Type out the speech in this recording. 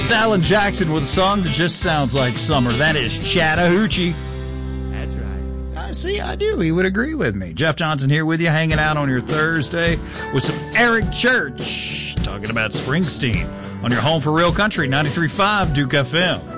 It's Alan Jackson with a song that just sounds like summer. That is Chattahoochee. That's right. I see, I do. He would agree with me. Jeff Johnson here with you, hanging out on your Thursday with some Eric Church, talking about Springsteen on your home for real country, 93.5 Duke FM.